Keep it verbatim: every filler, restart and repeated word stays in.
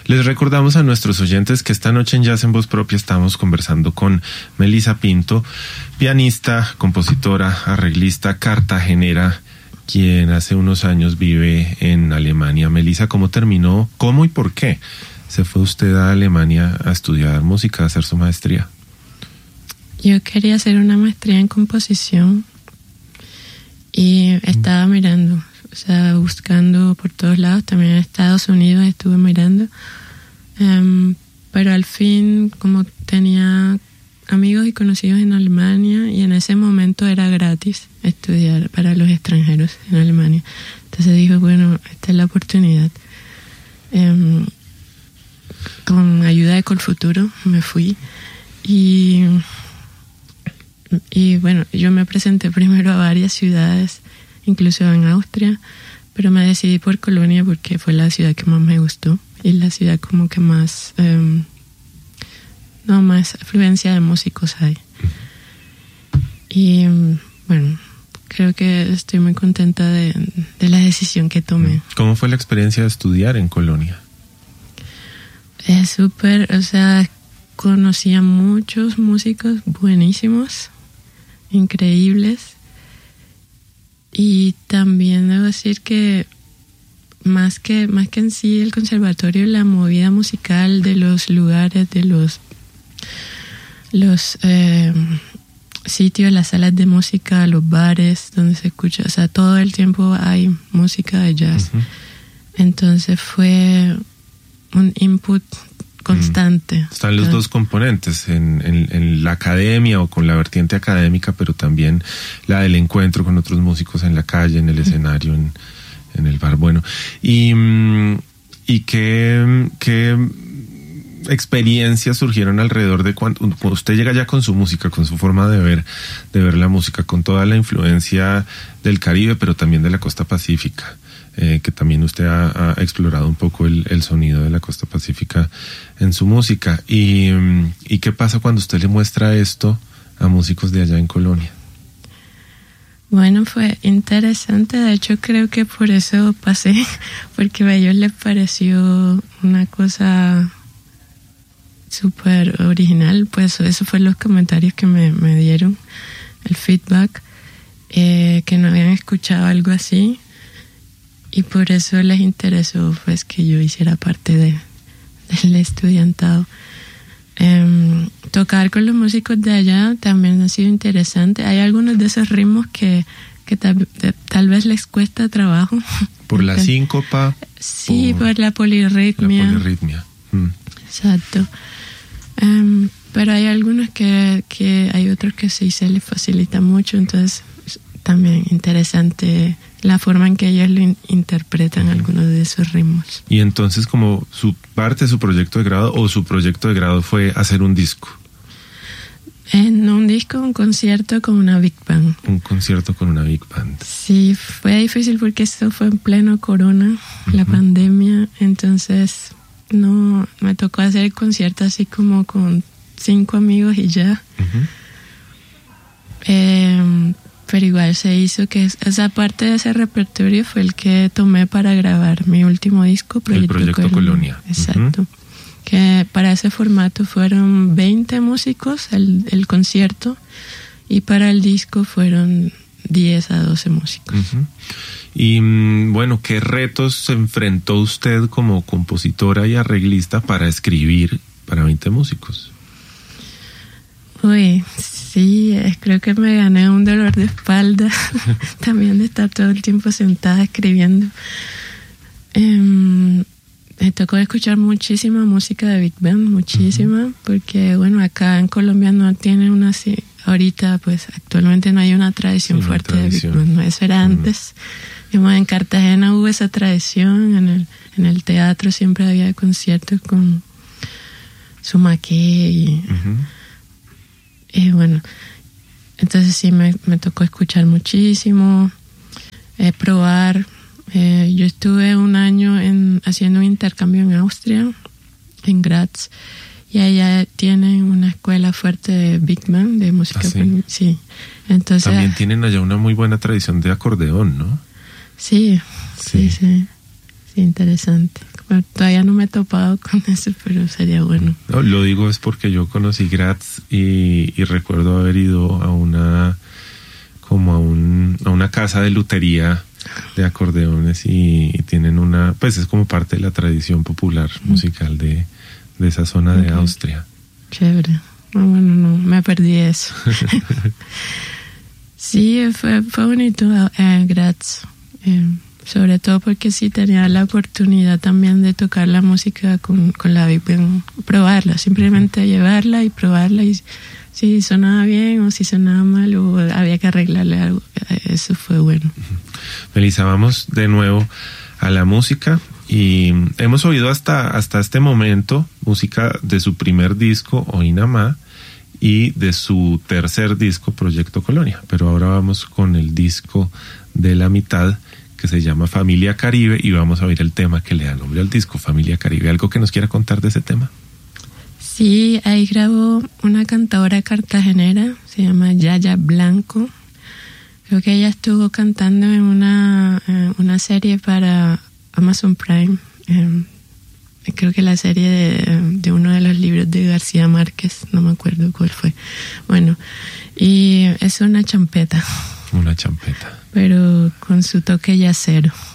Les recordamos a nuestros oyentes que esta noche en Jazz en Voz Propia estamos conversando con Melissa Pinto, pianista, compositora, arreglista, cartagenera, quien hace unos años vive en Alemania. Melissa, ¿cómo terminó? ¿Cómo y por qué se fue usted a Alemania a estudiar música, a hacer su maestría? Yo quería hacer una maestría en composición y estaba mirando, o sea, buscando por todos lados. También en Estados Unidos estuve mirando, um, pero al fin, como tenía amigos y conocidos en Alemania, y en ese momento era gratis estudiar para los extranjeros en Alemania, entonces dije, bueno, esta es la oportunidad. Um, con ayuda de Colfuturo me fui y y bueno, yo me presenté primero a varias ciudades, incluso en Austria, pero me decidí por Colonia porque fue la ciudad que más me gustó y la ciudad como que más um, no más afluencia de músicos hay. Y bueno, creo que estoy muy contenta de, de la decisión que tomé. ¿Cómo fue la experiencia de estudiar en Colonia? Es súper, o sea, conocí a muchos músicos buenísimos, increíbles, y también debo decir que más que más que en sí el conservatorio, la movida musical de los lugares, de los los eh, sitios, las salas de música, los bares donde se escucha, o sea, todo el tiempo hay música de jazz. Uh-huh. Entonces fue un input constante. Mm. Están los dos componentes, en, en, en la academia o con la vertiente académica, pero también la del encuentro con otros músicos en la calle, en el escenario, en, en el bar. Bueno, y, y qué, qué experiencias surgieron alrededor de cuando, cuando usted llega ya con su música, con su forma de ver, de ver la música, con toda la influencia del Caribe, pero también de la costa pacífica. Eh, que también usted ha, ha explorado un poco el, el sonido de la costa pacífica en su música. Y, ¿Y qué pasa cuando usted le muestra esto a músicos de allá en Colonia? Bueno, fue interesante. De hecho, creo que por eso pasé, porque a ellos les pareció una cosa súper original. Pues eso fue los comentarios que me, me dieron, el feedback, eh, que no habían escuchado algo así. Y por eso les interesó pues que yo hiciera parte de, del estudiantado. Um, tocar con los músicos de allá también ha sido interesante. Hay algunos de esos ritmos que, que tal, de, tal vez les cuesta trabajo. ¿Por la síncopa? Sí, por la polirritmia. La polirritmia. Mm. Exacto. Um, pero hay algunos que, que hay otros que sí se les facilita mucho, entonces también interesante la forma en que ellos lo in- interpretan uh-huh. algunos de esos ritmos. Y entonces, como su parte de su proyecto de grado o su proyecto de grado fue hacer un disco. En un disco, un concierto con una big band. Un concierto con una big band. Sí, fue difícil porque esto fue en pleno corona, uh-huh. la pandemia, entonces no me tocó hacer el concierto así como con cinco amigos y ya. Uh-huh. Eh, pero igual se hizo, que esa parte de ese repertorio fue el que tomé para grabar mi último disco, Proyecto, el Proyecto Colonia. Colonia. Exacto. Uh-huh. Que para ese formato fueron veinte músicos el, el concierto, y para el disco fueron diez a doce músicos. Uh-huh. Y bueno, ¿qué retos se enfrentó usted como compositora y arreglista para escribir para veinte músicos? Uy, sí, creo que me gané un dolor de espalda también de estar todo el tiempo sentada escribiendo. Um, me tocó escuchar muchísima música de Big Band, muchísima, uh-huh. porque bueno, acá en Colombia no tiene una así, ahorita pues actualmente no hay una tradición sí, fuerte tradición. de Big Band, no, eso era uh-huh. antes. Digamos, en Cartagena hubo esa tradición, en el, en el teatro siempre había conciertos con Sumaque y... Uh-huh. Y bueno, entonces sí me, me tocó escuchar muchísimo, eh, probar. Eh, yo estuve un año en, haciendo un intercambio en Austria, en Graz, y allá tienen una escuela fuerte de Big Band, de música. ¿Ah, sí? Sí. Entonces, también tienen allá una muy buena tradición de acordeón, ¿no? Sí, sí, sí. sí. Sí, interesante. Bueno, todavía no me he topado con eso, pero sería bueno. No, lo digo es porque yo conocí Graz y, y recuerdo haber ido a una como a, un, a una casa de lutería de acordeones y, y tienen una, pues es como parte de la tradición popular musical de, de esa zona okay. de Austria. Chévere. No, bueno, no, me perdí eso. Sí, fue, fue bonito eh, Graz. Eh, sobre todo porque sí tenía la oportunidad también de tocar la música con, con la Big Band, probarla, simplemente llevarla y probarla y si sonaba bien o si sonaba mal o había que arreglarle algo, eso fue bueno. Melissa, vamos de nuevo a la música y hemos oído hasta, hasta este momento música de su primer disco, Oinamá, y de su tercer disco, Proyecto Colonia, pero ahora vamos con el disco de la mitad, que se llama Familia Caribe, y vamos a oír el tema que le da nombre al disco, Familia Caribe. ¿Algo que nos quiera contar de ese tema? Sí, ahí grabó una cantadora cartagenera, se llama Yaya Blanco. Creo que ella estuvo cantando en una, eh, una serie para Amazon Prime. Eh, creo que la serie de, de uno de los libros de García Márquez, no me acuerdo cuál fue. Bueno, y es una champeta. Una champeta. Pero con su toque yacero.